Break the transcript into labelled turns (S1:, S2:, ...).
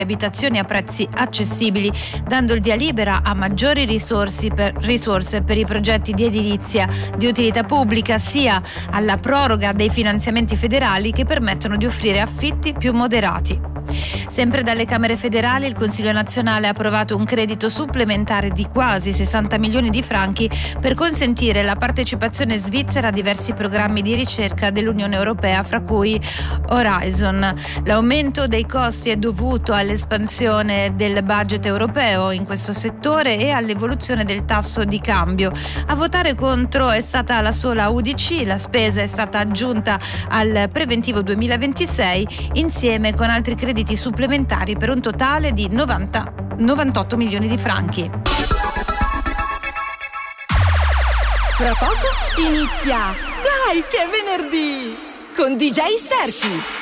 S1: abitazioni a prezzi accessibili, dando il via libera a maggiori risorse per i progetti di edilizia di utilità pubblica, sia alla proroga dei finanziamenti federali che permettono di offrire affitti più moderati. Sempre dalle Camere federali, il Consiglio nazionale ha approvato un credito supplementare di quasi 60 milioni di franchi per consentire la partecipazione svizzera a diversi programmi di ricerca dell'Unione Europea, fra cui Horizon. L'aumento dei costi è dovuto all'espansione del budget europeo in questo settore e all'evoluzione del tasso di cambio. A votare contro è stata la sola UDC. La spesa è stata aggiunta al preventivo 2026 insieme con altri crediti supplementari per un totale di 98 milioni di franchi.
S2: Tra poco inizia Dai che è venerdì con DJ Sterchi.